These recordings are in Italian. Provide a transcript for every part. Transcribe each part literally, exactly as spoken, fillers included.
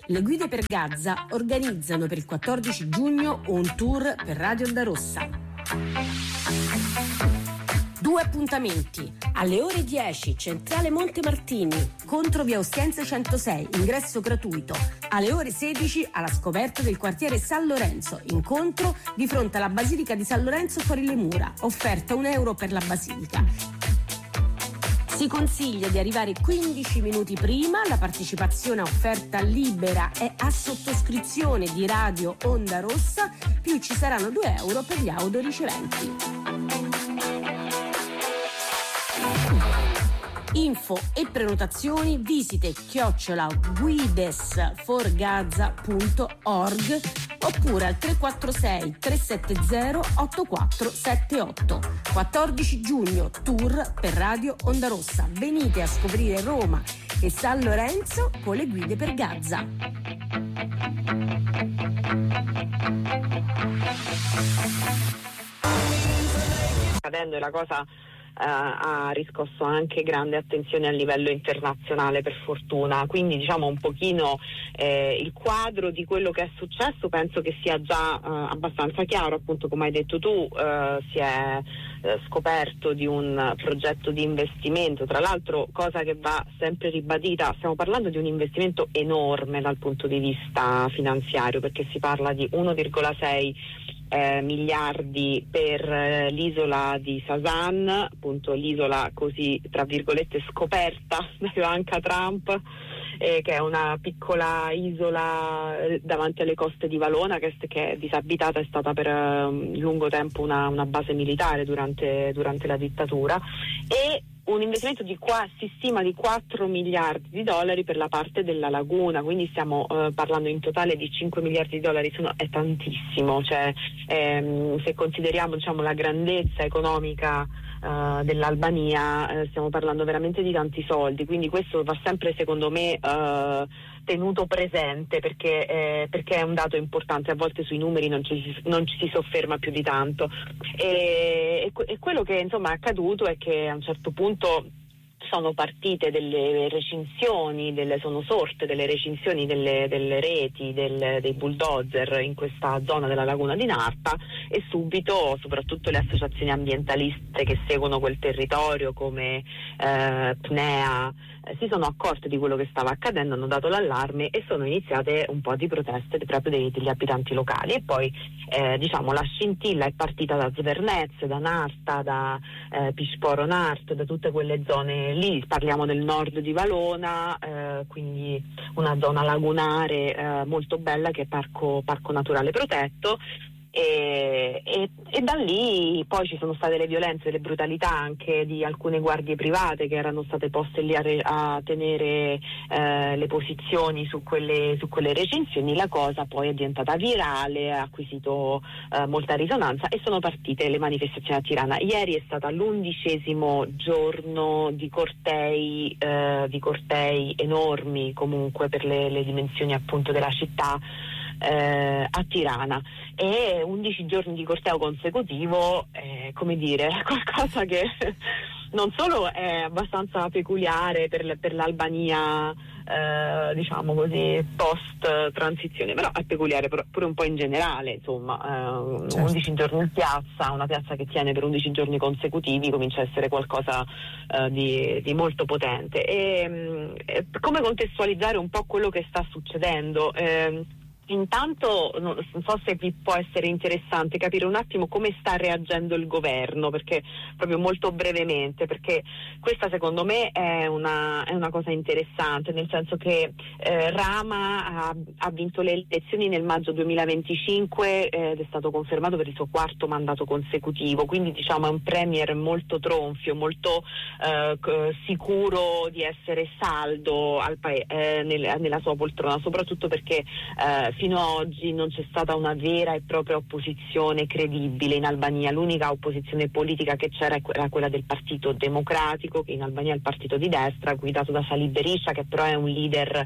Le Guide per Gaza organizzano per il quattordici giugno un tour per Radio Onda Rossa. Due appuntamenti: alle ore dieci Centrale Monte Martini, contro via Ostiense centosei, ingresso gratuito; alle ore sedici alla scoperta del quartiere San Lorenzo, incontro di fronte alla Basilica di San Lorenzo fuori le mura, offerta un euro per la Basilica. Si consiglia di arrivare quindici minuti prima, la partecipazione a offerta libera è a sottoscrizione di Radio Onda Rossa, più ci saranno due euro per gli autoriceventi. Info e prenotazioni visite chiocciola guidesforgaza punto org oppure al tre quattro sei tre sette zero otto quattro sette otto. quattordici giugno, tour per Radio Onda Rossa. Venite a scoprire Roma e San Lorenzo con le Guide per Gaza. Accadendo è la cosa Uh, ha riscosso anche grande attenzione a livello internazionale, per fortuna, quindi diciamo un pochino eh, il quadro di quello che è successo penso che sia già uh, abbastanza chiaro. Appunto, come hai detto tu, uh, si è uh, scoperto di un progetto di investimento, tra l'altro cosa che va sempre ribadita, stiamo parlando di un investimento enorme dal punto di vista finanziario, perché si parla di uno virgola sei Eh, miliardi per eh, l'isola di Sasan, appunto l'isola così tra virgolette scoperta da Ivanka Trump, eh, che è una piccola isola eh, davanti alle coste di Valona, che, che è disabitata, è stata per eh, lungo tempo una, una base militare durante, durante la dittatura, e un investimento di qua, si stima di quattro miliardi di dollari per la parte della laguna, quindi stiamo eh, parlando in totale di cinque miliardi di dollari, sono, è tantissimo, cioè ehm, se consideriamo diciamo la grandezza economica eh, dell'Albania, eh, stiamo parlando veramente di tanti soldi, quindi questo va sempre secondo me eh, tenuto presente, perché, eh, perché è un dato importante, a volte sui numeri non ci, non ci si sofferma più di tanto, e, e, e quello che insomma è accaduto è che a un certo punto sono partite delle recinzioni, delle, sono sorte delle recinzioni delle, delle reti, del, dei bulldozer in questa zona della laguna di Narta, e subito soprattutto le associazioni ambientaliste che seguono quel territorio come eh, P N E A eh, si sono accorte di quello che stava accadendo, hanno dato l'allarme e sono iniziate un po' di proteste proprio dei, degli abitanti locali, e poi eh, diciamo la scintilla è partita da Zvernez, da Narta, da eh, Pisporo Nart, da tutte quelle zone lì, parliamo del nord di Valona, eh, quindi una zona lagunare eh, molto bella che è parco, parco naturale protetto, e, e, e da lì poi ci sono state le violenze, le brutalità anche di alcune guardie private che erano state poste lì a, re, a tenere eh, le posizioni su quelle, su quelle recinzioni. La cosa poi è diventata virale, ha acquisito eh, molta risonanza e sono partite le manifestazioni a Tirana. Ieri è stato l'undicesimo giorno di cortei, eh, di cortei enormi comunque per le, le dimensioni appunto della città, Eh, a Tirana, e undici giorni di corteo consecutivo, eh, come dire, qualcosa che non solo è abbastanza peculiare per, per l'Albania, eh, diciamo così, post transizione, però è peculiare pure un po' in generale, insomma, eh, certo. undici giorni in piazza, una piazza che tiene per undici giorni consecutivi comincia a essere qualcosa eh, di, di molto potente. E, e come contestualizzare un po' quello che sta succedendo? Eh, Intanto non so se vi può essere interessante capire un attimo come sta reagendo il governo, perché proprio molto brevemente, perché questa secondo me è una, è una cosa interessante, nel senso che eh, Rama ha, ha vinto le elezioni nel maggio duemilaventicinque eh, ed è stato confermato per il suo quarto mandato consecutivo, quindi diciamo è un premier molto tronfio, molto eh, sicuro di essere saldo al pa- eh, nel, nella sua poltrona, soprattutto perché eh, fino ad oggi non c'è stata una vera e propria opposizione credibile in Albania. L'unica opposizione politica che c'era era quella del Partito Democratico, che in Albania è il partito di destra, guidato da Salih Berisha, che però è un leader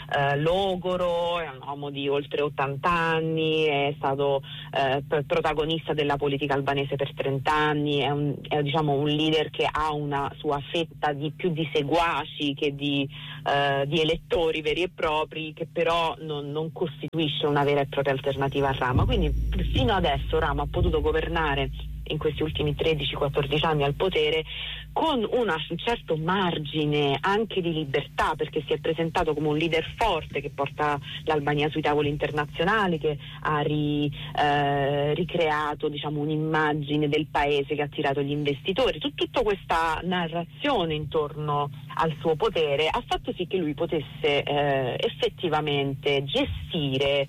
eh, logoro, è un uomo di oltre ottanta anni, è stato eh, p- protagonista della politica albanese per trenta anni, è, un, è diciamo un leader che ha una sua fetta di più di seguaci che di, eh, di elettori veri e propri, che però non, non costituisce una vera e propria alternativa a Rama. Quindi fino adesso Rama ha potuto governare in questi ultimi tredici quattordici anni al potere con una, un certo margine anche di libertà, perché si è presentato come un leader forte che porta l'Albania sui tavoli internazionali, che ha ri, eh, ricreato diciamo un'immagine del paese che ha attirato gli investitori. Tut, tutta questa narrazione intorno al suo potere ha fatto sì che lui potesse eh, effettivamente gestire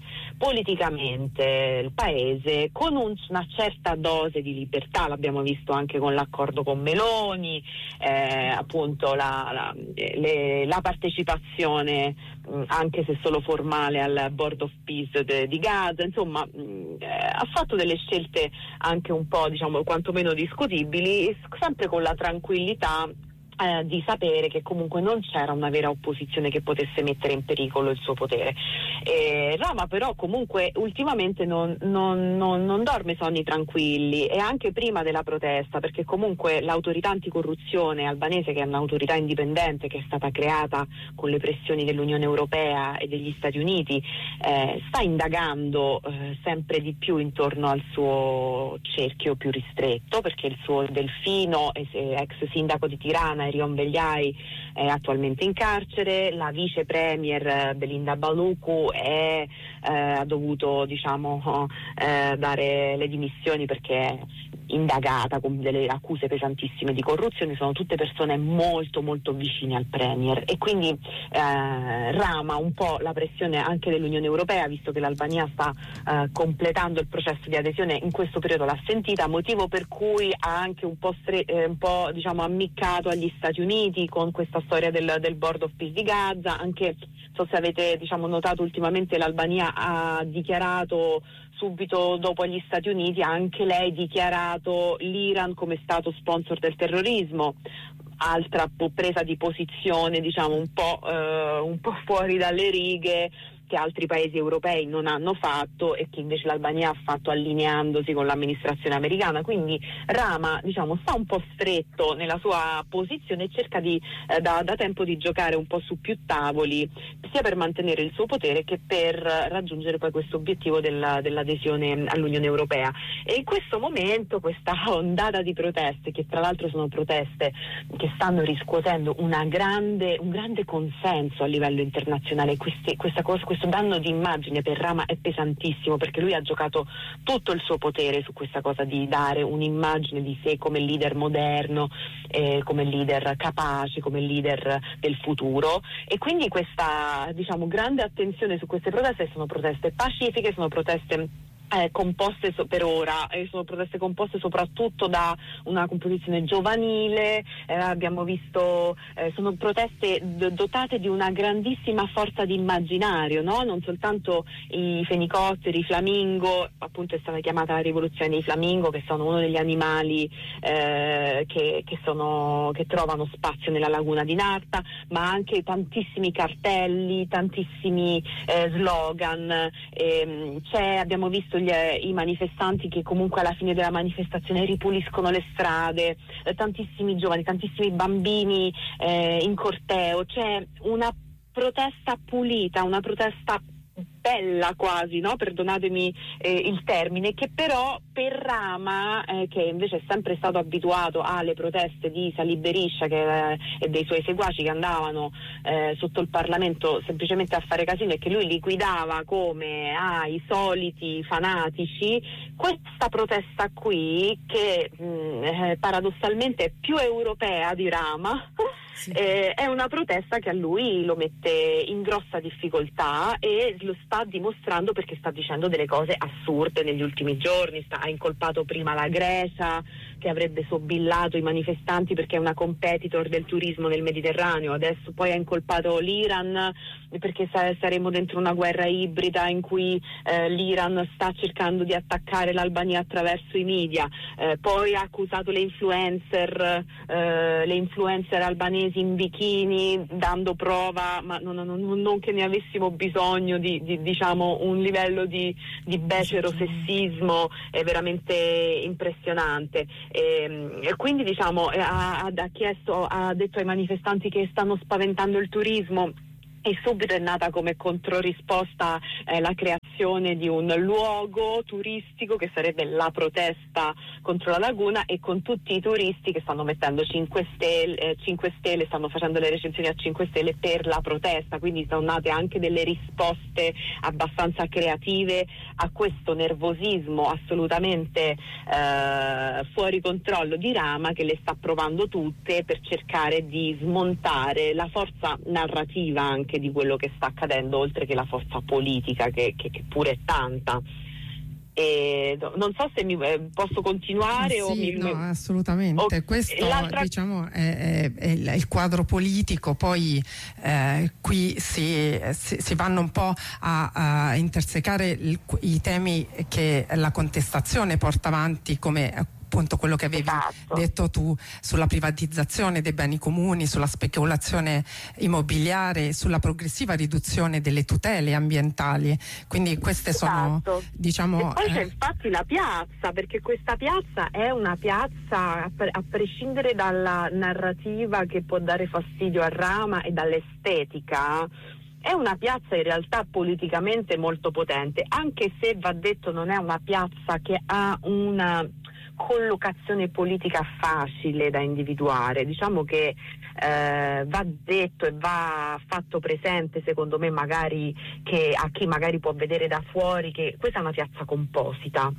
politicamente il paese con un, una certa dose di libertà. L'abbiamo visto anche con l'accordo con Meloni, eh, appunto la, la, le, la partecipazione mh, anche se solo formale al Board of Peace de, di Gaza. Insomma mh, eh, ha fatto delle scelte anche un po' diciamo quantomeno discutibili, sempre con la tranquillità Eh, di sapere che comunque non c'era una vera opposizione che potesse mettere in pericolo il suo potere. Eh, Rama però comunque ultimamente non, non, non, non dorme sonni tranquilli, e anche prima della protesta, perché comunque l'autorità anticorruzione albanese, che è un'autorità indipendente che è stata creata con le pressioni dell'Unione Europea e degli Stati Uniti, eh, sta indagando eh, sempre di più intorno al suo cerchio più ristretto, perché il suo delfino, ex sindaco di Tirana, Rion Vegliai, è attualmente in carcere, la vice premier Belinda Baluku è, eh, ha dovuto diciamo eh, dare le dimissioni perché è indagata con delle accuse pesantissime di corruzione. Sono tutte persone molto molto vicine al premier, e quindi eh, Rama un po' la pressione anche dell'Unione Europea, visto che l'Albania sta eh, completando il processo di adesione, in questo periodo l'ha sentita, motivo per cui ha anche un po', stre- eh, un po' diciamo ammiccato agli Stati Uniti con questa storia del, del Board of Peace di Gaza. Anche, so se avete diciamo notato, ultimamente l'Albania ha dichiarato subito dopo gli Stati Uniti, anche lei dichiarato l'Iran come stato sponsor del terrorismo. Altra presa di posizione diciamo un po', eh, un po' fuori dalle righe, che altri paesi europei non hanno fatto e che invece l'Albania ha fatto allineandosi con l'amministrazione americana. Quindi Rama diciamo sta un po' stretto nella sua posizione e cerca di, eh, da, da tempo di giocare un po' su più tavoli, sia per mantenere il suo potere che per raggiungere poi questo obiettivo della, dell'adesione all'Unione Europea. E in questo momento questa ondata di proteste, che tra l'altro sono proteste che stanno riscuotendo una grande, un grande consenso a livello internazionale, questi, questa cosa, questo danno di immagine per Rama è pesantissimo, perché lui ha giocato tutto il suo potere su questa cosa di dare un'immagine di sé come leader moderno, eh, come leader capace, come leader del futuro. E quindi questa diciamo grande attenzione su queste proteste. Sono proteste pacifiche, sono proteste Eh, composte so, per ora, eh, sono proteste composte soprattutto da una composizione giovanile, eh, abbiamo visto, eh, sono proteste d- dotate di una grandissima forza di immaginario, no? Non soltanto i fenicotteri, i flamingo, appunto è stata chiamata la rivoluzione dei flamingo, che sono uno degli animali eh, che, che, sono, che trovano spazio nella laguna di Narta, ma anche tantissimi cartelli, tantissimi eh, slogan, ehm, c'è, abbiamo visto Gli, i manifestanti che comunque alla fine della manifestazione ripuliscono le strade, eh, tantissimi giovani, tantissimi bambini eh, in corteo. C'è una protesta pulita, una protesta bella quasi, no? Perdonatemi eh, il termine, che però per Rama, eh, che invece è sempre stato abituato alle proteste di Salih Berisha che, eh, e dei suoi seguaci che andavano eh, sotto il Parlamento semplicemente a fare casino e che lui liquidava come ah, i soliti fanatici, questa protesta qui, che mh, eh, paradossalmente è più europea di Rama, sì. eh, è una protesta che a lui lo mette in grossa difficoltà e lo sta dimostrando, perché sta dicendo delle cose assurde negli ultimi giorni. Sta, ha incolpato prima la Grecia che avrebbe sobillato i manifestanti perché è una competitor del turismo nel Mediterraneo, adesso poi ha incolpato l'Iran perché sa- saremo dentro una guerra ibrida in cui eh, l'Iran sta cercando di attaccare l'Albania attraverso i media, eh, poi ha accusato le influencer eh, le influencer albanesi in bikini dando prova, ma non, non, non che ne avessimo bisogno di, di diciamo un livello di, di becero sessismo è veramente impressionante, e, e quindi diciamo ha, ha chiesto, ha detto ai manifestanti che stanno spaventando il turismo. E subito è nata come controrisposta eh, la creazione di un luogo turistico che sarebbe la protesta contro la laguna, e con tutti i turisti che stanno mettendo cinque stelle, eh, cinque stelle, stanno facendo le recensioni a cinque stelle per la protesta, quindi sono nate anche delle risposte abbastanza creative a questo nervosismo assolutamente eh, fuori controllo di Rama, che le sta provando tutte per cercare di smontare la forza narrativa anche di quello che sta accadendo, oltre che la forza politica che, che, che pure è tanta. E non so se mi eh, posso continuare. Sì, o mi, no, assolutamente. o, Questo l'altra... diciamo è, è, è il quadro politico, poi eh, qui si, si, si vanno un po' a, a intersecare il, i temi che la contestazione porta avanti, come appunto quello che avevi esatto. detto tu sulla privatizzazione dei beni comuni, sulla speculazione immobiliare, sulla progressiva riduzione delle tutele ambientali. Quindi queste sono, esatto. diciamo... E poi eh... c'è infatti la piazza, perché questa piazza è una piazza, a, pre- a prescindere dalla narrativa che può dare fastidio a Rama e dall'estetica, è una piazza in realtà politicamente molto potente, anche se va detto non è una piazza che ha una collocazione politica facile da individuare. Diciamo che eh, va detto e va fatto presente, secondo me, magari che a chi magari può vedere da fuori, che questa è una piazza composita,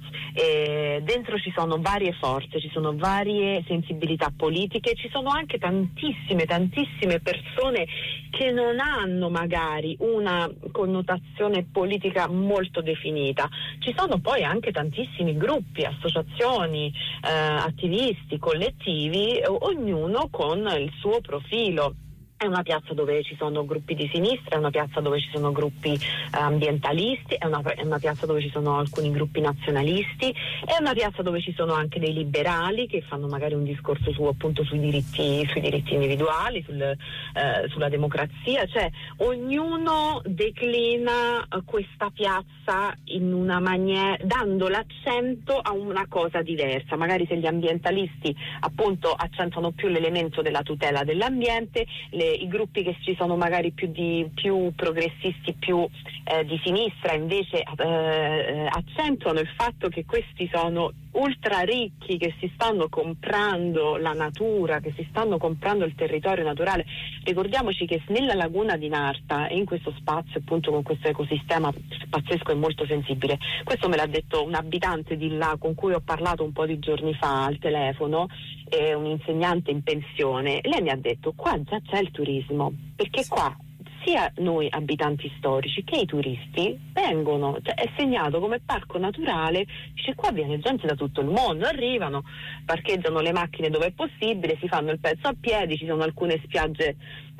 e dentro ci sono varie forze, ci sono varie sensibilità politiche, ci sono anche tantissime tantissime persone che non hanno magari una connotazione politica molto definita. Ci sono poi anche tantissimi gruppi, associazioni, Eh, attivisti, collettivi, eh, ognuno con il suo profilo. È una piazza dove ci sono gruppi di sinistra, è una piazza dove ci sono gruppi eh, ambientalisti, è una, è una piazza dove ci sono alcuni gruppi nazionalisti, è una piazza dove ci sono anche dei liberali che fanno magari un discorso su, appunto sui diritti, sui diritti individuali, sul, eh, sulla democrazia, cioè ognuno declina eh, questa piazza in una maniera, dando l'accento a una cosa diversa. Magari se gli ambientalisti appunto accentuano più l'elemento della tutela dell'ambiente, le i gruppi che ci sono magari più di più progressisti, più eh, di sinistra, invece eh, accentuano il fatto che questi sono ultra ricchi, che si stanno comprando la natura, che si stanno comprando il territorio naturale. Ricordiamoci che nella laguna di Narta e in questo spazio, appunto, con questo ecosistema pazzesco e molto sensibile, questo me l'ha detto un abitante di là con cui ho parlato un po' di giorni fa al telefono, è un insegnante in pensione. Lei mi ha detto: qua già c'è il turismo, perché qua sia noi abitanti storici che i turisti vengono, cioè è segnato come parco naturale, dice qua viene gente da tutto il mondo, arrivano, parcheggiano le macchine dove è possibile, si fanno il pezzo a piedi, ci sono alcune spiagge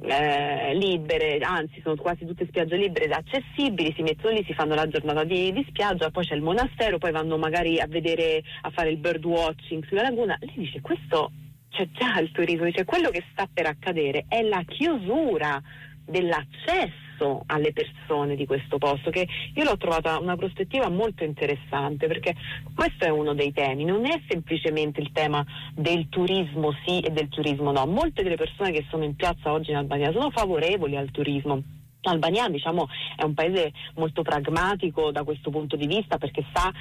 eh, libere, anzi sono quasi tutte spiagge libere accessibili, si mettono lì, si fanno la giornata di, di spiaggia, poi c'è il monastero, poi vanno magari a vedere, a fare il bird watching sulla laguna. Lei dice questo c'è già il turismo, dice quello che sta per accadere è la chiusura dell'accesso alle persone di questo posto, che io l'ho trovata una prospettiva molto interessante, perché questo è uno dei temi, non è semplicemente il tema del turismo sì e del turismo no. Molte delle persone che sono in piazza oggi in Albania sono favorevoli al turismo. L'Albania, diciamo, è un paese molto pragmatico da questo punto di vista, perché sa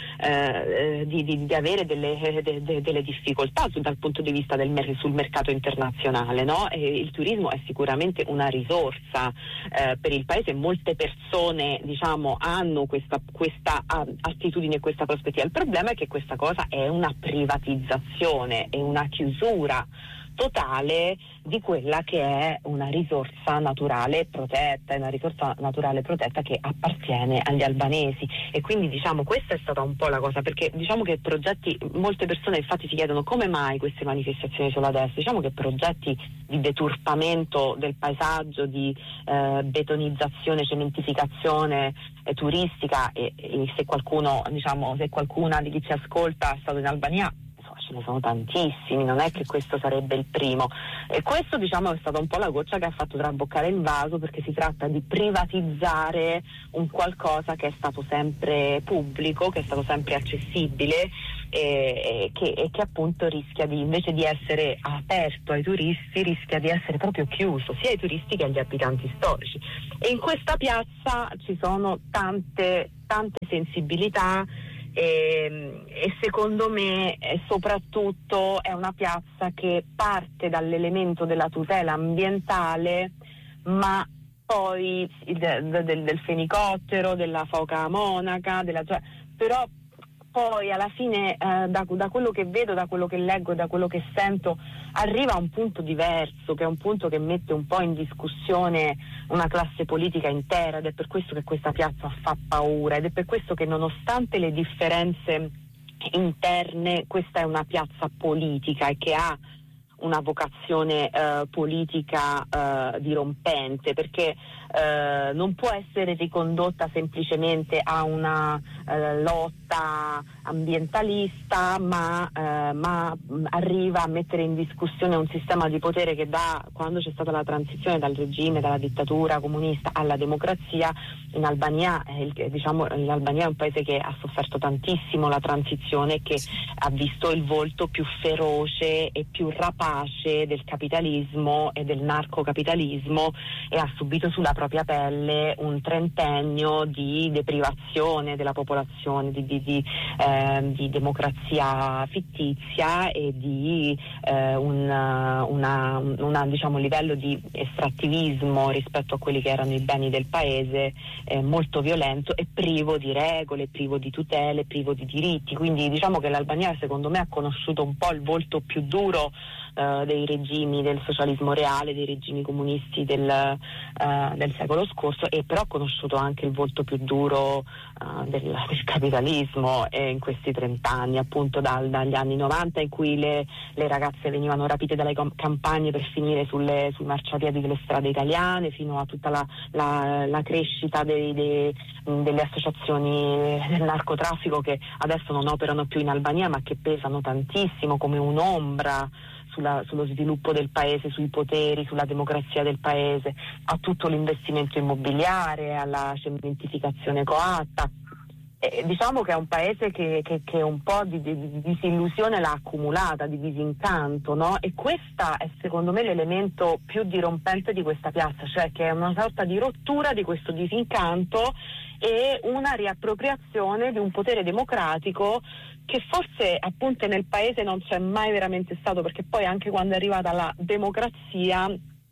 eh, di, di, di avere delle, de, de, delle difficoltà dal punto di vista del mer- sul mercato internazionale, no? E il turismo è sicuramente una risorsa eh, per il paese. Molte persone, diciamo, hanno questa, questa uh, attitudine, questa prospettiva. Il problema è che questa cosa è una privatizzazione, è una chiusura totale di quella che è una risorsa naturale protetta, è una risorsa naturale protetta che appartiene agli albanesi. E quindi diciamo questa è stata un po' la cosa, perché diciamo che progetti, molte persone infatti si chiedono come mai queste manifestazioni solo adesso. Diciamo che progetti di deturpamento del paesaggio, di eh, betonizzazione, cementificazione eh, turistica, e, e se qualcuno, diciamo, se qualcuna di chi ci ascolta è stato in Albania, ce ne sono tantissimi, non è che questo sarebbe il primo, e questo diciamo è stata un po' la goccia che ha fatto traboccare il vaso, perché si tratta di privatizzare un qualcosa che è stato sempre pubblico, che è stato sempre accessibile e, e, che, e che appunto rischia di, invece di essere aperto ai turisti, rischia di essere proprio chiuso sia ai turisti che agli abitanti storici. E in questa piazza ci sono tante tante sensibilità. E, e secondo me eh, soprattutto è una piazza che parte dall'elemento della tutela ambientale, ma poi del, del, del fenicottero, della foca monaca, della, cioè, però poi alla fine eh, da, da quello che vedo, da quello che leggo, da quello che sento, arriva a un punto diverso, che è un punto che mette un po' in discussione una classe politica intera, ed è per questo che questa piazza fa paura, ed è per questo che nonostante le differenze interne questa è una piazza politica e che ha una vocazione eh, politica eh, dirompente, perché eh, non può essere ricondotta semplicemente a una eh, lotta ambientalista, ma, eh, ma arriva a mettere in discussione un sistema di potere che da quando c'è stata la transizione dal regime, dalla dittatura comunista alla democrazia in Albania, eh, diciamo l'Albania è un paese che ha sofferto tantissimo la transizione, che ha visto il volto più feroce e più rapace del capitalismo e del narcocapitalismo, e ha subito sulla propria pelle un trentennio di deprivazione della popolazione, di, di, di, eh, di democrazia fittizia e di eh, un una, una, diciamo, livello di estrattivismo rispetto a quelli che erano i beni del paese, eh, molto violento e privo di regole, privo di tutele, privo di diritti. Quindi diciamo che l'Albania secondo me ha conosciuto un po' il volto più duro Uh, dei regimi del socialismo reale, dei regimi comunisti del, uh, del secolo scorso, e però ha conosciuto anche il volto più duro uh, del, del capitalismo eh, in questi trent'anni, appunto dal, dagli anni novanta in cui le, le ragazze venivano rapite dalle com- campagne per finire sulle, sui marciapiedi delle strade italiane, fino a tutta la, la, la crescita dei, dei, delle associazioni del narcotraffico, che adesso non operano più in Albania ma che pesano tantissimo come un'ombra Sulla, sullo sviluppo del paese, sui poteri, sulla democrazia del paese, a tutto l'investimento immobiliare, alla cementificazione coatta. E diciamo che è un paese che, che, che un po' di, di, di disillusione l'ha accumulata, di disincanto, no? E questa è secondo me l'elemento più dirompente di questa piazza, cioè che è una sorta di rottura di questo disincanto e una riappropriazione di un potere democratico che forse appunto nel paese non c'è mai veramente stato, perché poi anche quando è arrivata la democrazia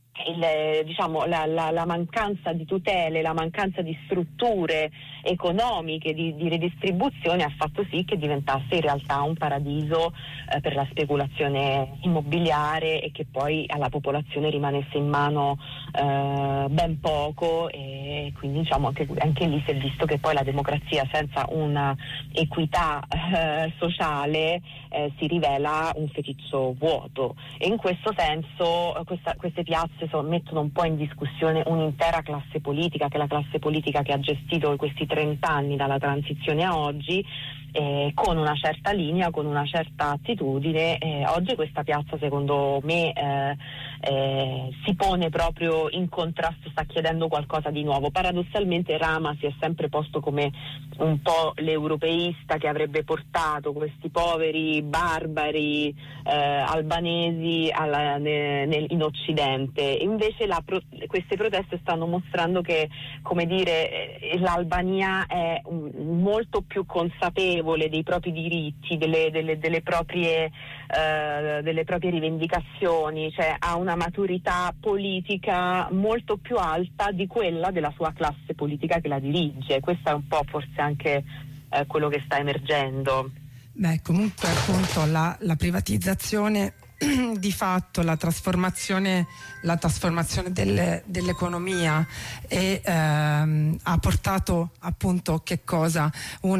il, diciamo, la, la, la mancanza di tutele, la mancanza di strutture economiche, di, di redistribuzione ha fatto sì che diventasse in realtà un paradiso eh, per la speculazione immobiliare, e che poi alla popolazione rimanesse in mano eh, ben poco, e quindi diciamo anche, anche lì si è visto che poi la democrazia senza una equità eh, sociale eh, si rivela un feticcio vuoto, e in questo senso questa, queste piazze so, mettono un po' in discussione un'intera classe politica, che è la classe politica che ha gestito questi trent'anni dalla transizione a oggi, eh, con una certa linea, con una certa attitudine. Eh, oggi questa piazza secondo me eh, eh, si pone proprio in contrasto, sta chiedendo qualcosa di nuovo. Paradossalmente Rama si è sempre posto come un po' l'europeista che avrebbe portato questi poveri barbari eh, albanesi alla, ne, nel, in Occidente. Invece la pro, queste proteste stanno mostrando che, come dire, eh, l'Albania è un, molto più consapevole dei propri diritti, delle, delle, delle, proprie, eh, delle proprie rivendicazioni, cioè ha una maturità politica molto più alta di quella della sua classe politica che la dirige. Questo è un po' forse anche eh, quello che sta emergendo. Beh, comunque appunto la, la privatizzazione di fatto la trasformazione, la trasformazione delle, dell'economia e ehm, ha portato appunto che cosa?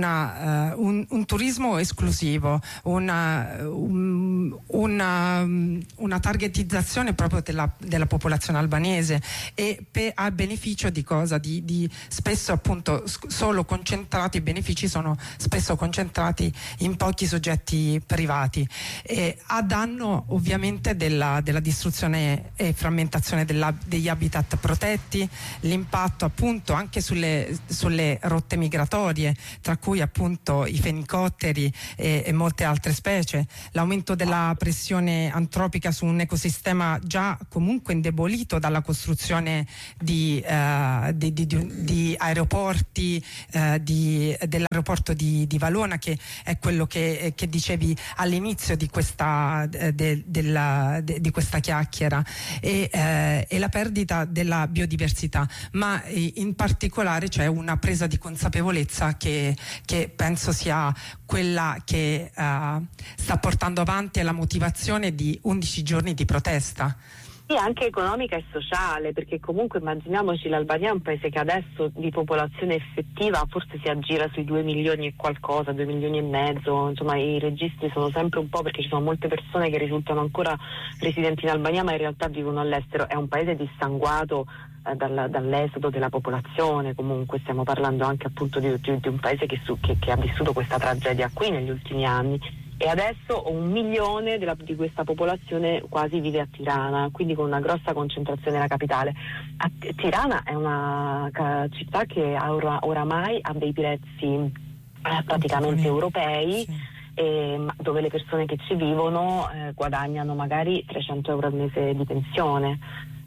Una, uh, un, un turismo esclusivo, una, un, una, una targetizzazione proprio della, della popolazione albanese e pe, a beneficio di cosa? Di, di spesso appunto solo concentrati, i benefici sono spesso concentrati in pochi soggetti privati e a danno ovviamente della, della distruzione e frammentazione della, degli habitat protetti, l'impatto appunto anche sulle, sulle rotte migratorie, tra cui appunto i fenicotteri e, e molte altre specie, l'aumento della pressione antropica su un ecosistema già comunque indebolito dalla costruzione di, uh, di, di, di, di aeroporti, uh, di, dell'aeroporto di, di Valona, che è quello che, che dicevi all'inizio di questa de, della, de, di questa chiacchiera e, eh, e la perdita della biodiversità, ma in particolare c'è una presa di consapevolezza che, che penso sia quella che uh, sta portando avanti la motivazione di undici giorni di protesta. Sì, anche economica e sociale, perché comunque immaginiamoci, l'Albania è un paese che adesso di popolazione effettiva forse si aggira sui due milioni e qualcosa, due milioni e mezzo, insomma i registri sono sempre un po', perché ci sono molte persone che risultano ancora residenti in Albania ma in realtà vivono all'estero. È un paese dissanguato eh, dal, dall'esodo della popolazione, comunque stiamo parlando anche appunto di, di, di un paese che, su, che, che ha vissuto questa tragedia qui negli ultimi anni. E adesso un milione della, di questa popolazione quasi vive a Tirana, quindi con una grossa concentrazione nella capitale. A, Tirana è una ca, città che ora, oramai ha dei prezzi eh, praticamente europei, sì. e, dove le persone che ci vivono eh, guadagnano magari trecento euro al mese di pensione.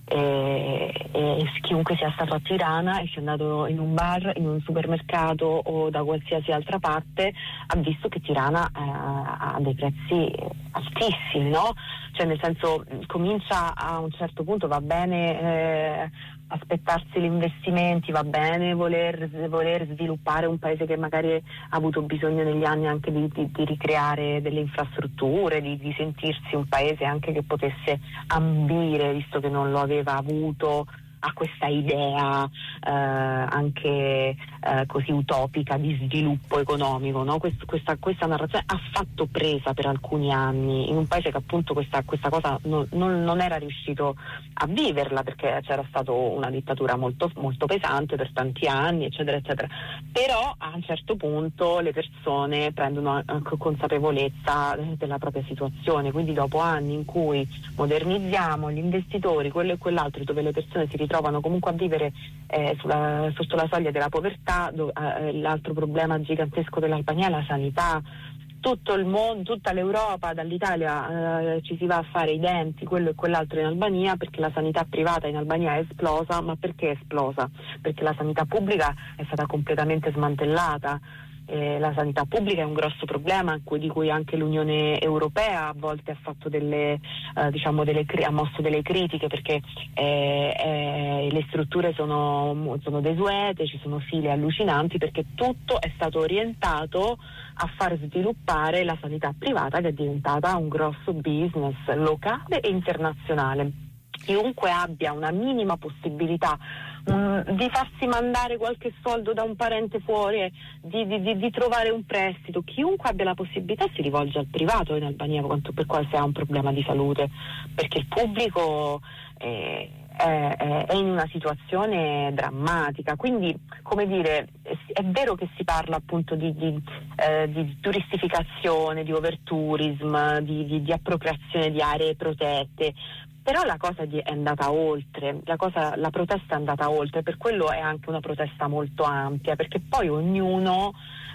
E, e chiunque sia stato a Tirana e sia andato in un bar, in un supermercato o da qualsiasi altra parte ha visto che Tirana eh, ha dei prezzi altissimi, no? Cioè nel senso, comincia a un certo punto, va bene eh, aspettarsi gli investimenti, va bene voler, voler sviluppare un paese che magari ha avuto bisogno negli anni anche di, di, di ricreare delle infrastrutture, di, di sentirsi un paese anche che potesse ambire, visto che non lo aveva avuto, a questa idea eh, anche eh, così utopica di sviluppo economico, no? Quest, questa, questa narrazione ha fatto presa per alcuni anni in un paese che appunto questa, questa cosa non, non, non era riuscito a viverla, perché c'era stata una dittatura molto, molto pesante per tanti anni, eccetera eccetera. Però a un certo punto le persone prendono anche consapevolezza della propria situazione, quindi dopo anni in cui modernizziamo gli investitori, quello e quell'altro, dove le persone si trovano comunque a vivere eh, sulla, sotto la soglia della povertà, dove, eh, l'altro problema gigantesco dell'Albania è la sanità. Tutto il mondo, tutta l'Europa, dall'Italia eh, ci si va a fare i denti, quello e quell'altro in Albania, perché la sanità privata in Albania è esplosa. Ma perché è esplosa? Perché la sanità pubblica è stata completamente smantellata. Eh, la sanità pubblica è un grosso problema di cui anche l'Unione Europea a volte ha fatto delle, eh, diciamo delle, ha mosso delle critiche, perché eh, eh, le strutture sono, sono desuete, ci sono file allucinanti, perché tutto è stato orientato a far sviluppare la sanità privata, che è diventata un grosso business locale e internazionale. Chiunque abbia una minima possibilità um, di farsi mandare qualche soldo da un parente fuori, di, di, di, di trovare un prestito, chiunque abbia la possibilità si rivolge al privato in Albania quanto per quale sia un problema di salute, perché il pubblico è, è, è in una situazione drammatica. Quindi, come dire, è vero che si parla appunto di, di, eh, di turistificazione, di overtourism, di, di, di appropriazione di aree protette, però la cosa è andata oltre, la, cosa, la protesta è andata oltre, per quello è anche una protesta molto ampia, perché poi ognuno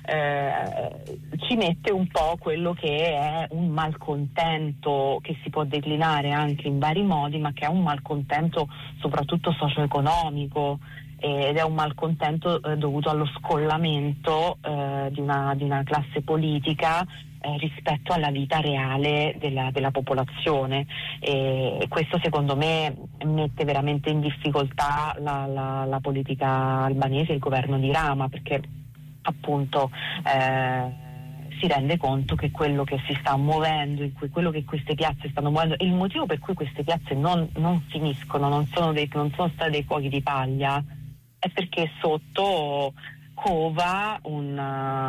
eh, ci mette un po' quello che è un malcontento che si può declinare anche in vari modi, ma che è un malcontento soprattutto socio-economico, ed è un malcontento eh, dovuto allo scollamento eh, di, una, di una classe politica eh, rispetto alla vita reale della, della popolazione, e questo secondo me mette veramente in difficoltà la, la, la politica albanese, il governo di Rama, perché appunto eh, si rende conto che quello che si sta muovendo, in cui, quello che queste piazze stanno muovendo, e il motivo per cui queste piazze non, non finiscono, non sono, dei, non sono state dei fuochi di paglia, è perché sotto cova un,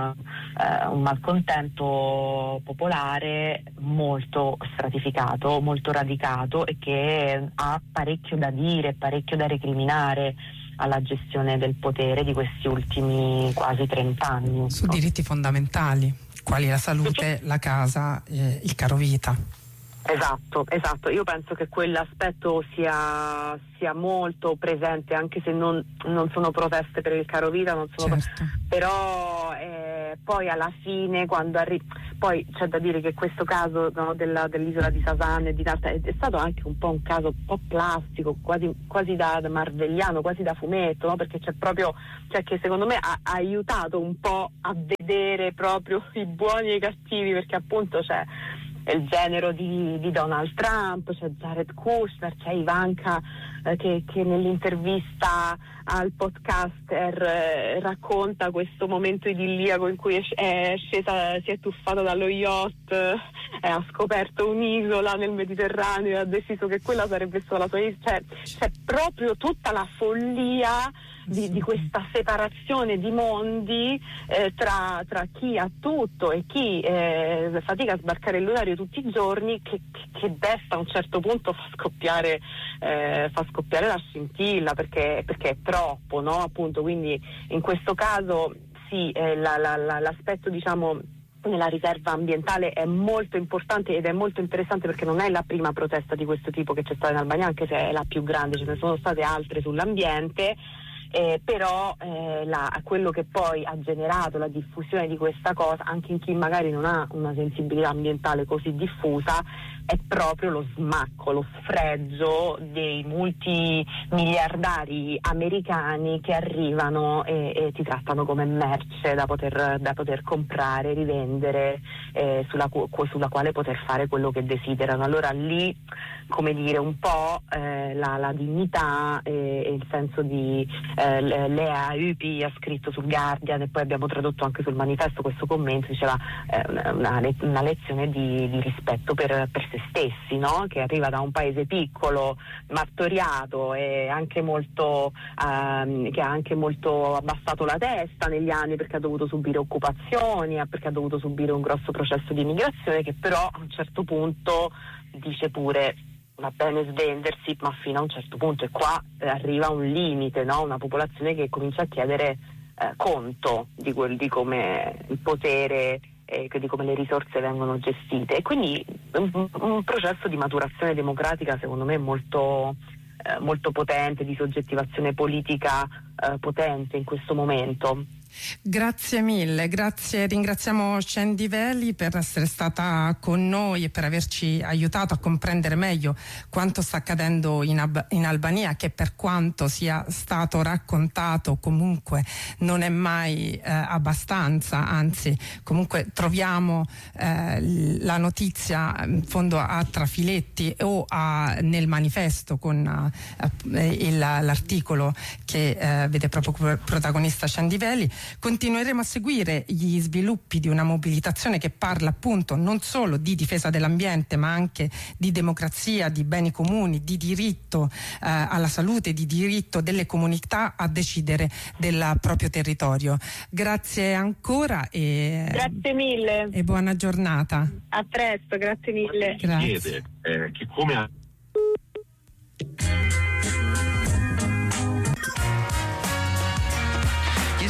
uh, un malcontento popolare molto stratificato, molto radicato, e che ha parecchio da dire, parecchio da recriminare alla gestione del potere di questi ultimi quasi trent'anni. Su diritti fondamentali, quali la salute, la casa, eh, il carovita. Esatto, esatto. Io penso che quell'aspetto sia, sia molto presente, anche se non, non sono proteste per il carovita, non sono certo. pro- però eh, poi alla fine quando arriva, poi c'è da dire che questo caso, no, della, dell'isola di Sasan e di Tarta è, è stato anche un po' un caso un po' plastico, quasi, quasi da, da marvelliano, quasi da fumetto, no? Perché c'è proprio, cioè che secondo me ha, ha aiutato un po' a vedere proprio i buoni e i cattivi, perché appunto c'è il genero di, di Donald Trump, c'è Jared Kushner, c'è Ivanka eh, che, che nell'intervista al podcaster eh, racconta questo momento idilliaco in cui è, è scesa, si è tuffata dallo yacht, eh, ha scoperto un'isola nel Mediterraneo e ha deciso che quella sarebbe stata la sua isola. Cioè, c'è proprio tutta la follia Di, di questa separazione di mondi eh, tra, tra chi ha tutto e chi eh, fatica a sbarcare il lunario tutti i giorni, che, che, che desta a un certo punto fa scoppiare eh, fa scoppiare la scintilla, perché, perché è troppo, no? Appunto, quindi in questo caso sì, eh, la, la, la, l'aspetto, diciamo, nella riserva ambientale è molto importante ed è molto interessante, perché non è la prima protesta di questo tipo che c'è stata in Albania, anche se è la più grande, ce ne sono state altre sull'ambiente. Eh, però eh, la, quello che poi ha generato la diffusione di questa cosa, anche in chi magari non ha una sensibilità ambientale così diffusa, è proprio lo smacco, lo sfregio dei multimiliardari americani che arrivano e, e ti trattano come merce da poter, da poter comprare, rivendere, eh, sulla, sulla quale poter fare quello che desiderano. Allora lì, come dire, un po' eh, la, la dignità e, e il senso di eh, Lea Ypi ha scritto sul Guardian, e poi abbiamo tradotto anche sul manifesto questo commento, diceva eh, una, una lezione di, di rispetto per, per se stessi, no? Che arriva da un paese piccolo, martoriato e anche molto ehm, che ha anche molto abbassato la testa negli anni, perché ha dovuto subire occupazioni, perché ha dovuto subire un grosso processo di immigrazione, che però a un certo punto dice pure va bene svendersi, ma fino a un certo punto, e qua eh, arriva un limite, no? Una popolazione che comincia a chiedere eh, conto di, quel, di come il potere e di come le risorse vengono gestite, e quindi un, un processo di maturazione democratica secondo me molto, eh, molto potente, di soggettivazione politica eh, potente in questo momento. Grazie mille, grazie, ringraziamo Scendi Veli per essere stata con noi e per averci aiutato a comprendere meglio quanto sta accadendo in, Ab- in Albania, che per quanto sia stato raccontato comunque non è mai eh, abbastanza, anzi comunque troviamo eh, la notizia in fondo a trafiletti o a, nel manifesto con eh, il, l'articolo che eh, vede proprio protagonista Scendi Veli. Continueremo a seguire gli sviluppi di una mobilitazione che parla appunto non solo di difesa dell'ambiente, ma anche di democrazia, di beni comuni, di diritto eh, alla salute, di diritto delle comunità a decidere del proprio territorio. Grazie ancora e, grazie mille e buona giornata. A presto, grazie mille. Grazie. Chiede eh, che come